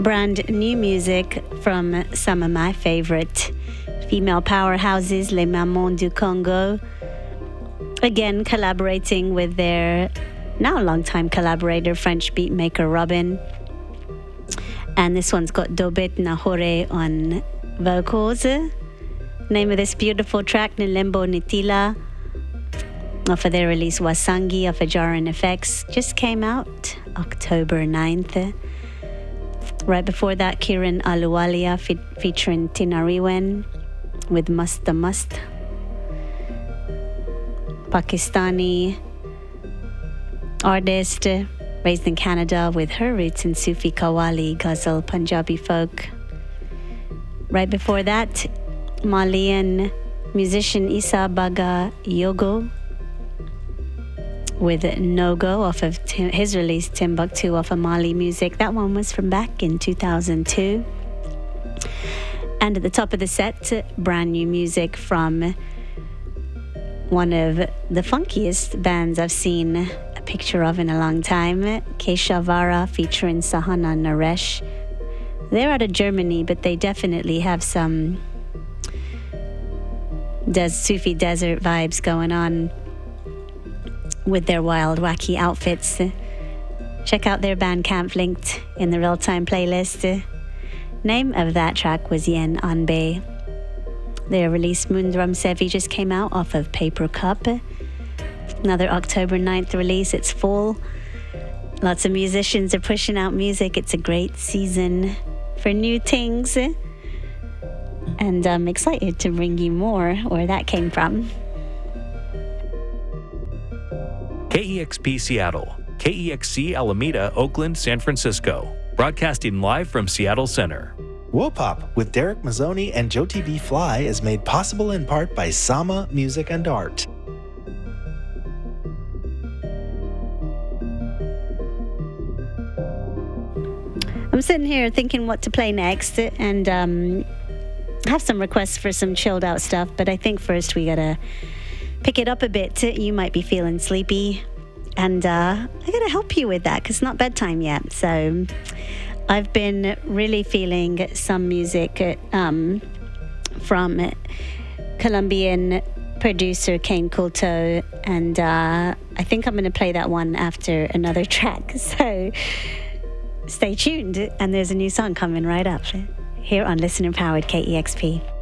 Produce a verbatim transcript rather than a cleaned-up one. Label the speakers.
Speaker 1: brand new music from some of my favorite female powerhouses, Les Mamans du Congo. Again, collaborating with their now longtime collaborator, French beatmaker Robin. And this one's got Dobet Nahore on vocals. Name of this beautiful track, Nilembo Nitila, off of their release Wasangi off of Jarin Effects. Just came out October ninth. Right before that, Kiran Aluwalia fe- featuring Tinariwen with Musta Must. Pakistani artist, raised in Canada with her roots in Sufi Qawwali, Ghazal, Punjabi folk. Right before that, Malian musician Issa Baga Yogo with No-Go off of Tim, his release Timbuktu off of Mali Music. That one was from back in two thousand two. And at the top of the set, brand new music from one of the funkiest bands I've seen a picture of in a long time, Keshavara featuring Sahana Naresh. They're out of Germany, but they definitely have some des- Sufi desert vibes going on with their wild, wacky outfits. Check out their Bandcamp linked in the real-time playlist. Name of that track was Yen Anbe. Their release Mundram Sevi just came out off of Paper Cup. Another October ninth release. It's full. Lots of musicians are pushing out music. It's a great season for new things. And I'm excited to bring you more where that came from.
Speaker 2: K E X P Seattle, K E X C Alameda, Oakland, San Francisco. Broadcasting live from Seattle Center.
Speaker 3: Wopop with Derek Mazzoni and Jyoti B. Fly is made possible in part by Sama Music and Art.
Speaker 1: I'm sitting here thinking what to play next, and um, have some requests for some chilled out stuff, but I think first we gotta pick it up a bit. You might be feeling sleepy, and uh, I gotta help you with that because it's not bedtime yet. So I've been really feeling some music um, from Colombian producer Kane Kulto, and uh, I think I'm gonna play that one after another track. So stay tuned, and there's a new song coming right up here on Listener Powered K E X P.